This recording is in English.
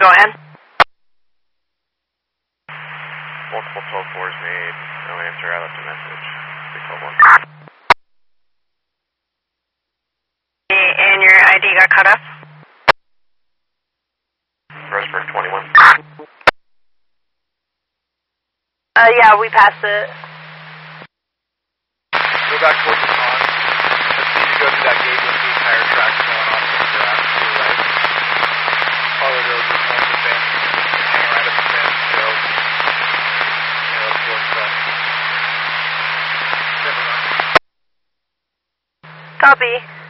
Go ahead. Multiple 12-4s made. No answer. I left a message. 601. And your ID got cut off? Roseburg 21. Yeah, we passed it. Go back towards the pond. Let's see you go through that gate. You'll see tire tracks going off to the grass to your right. Follow those with one of the fence. Hang right up the fence. Go. Towards the timber line. Copy.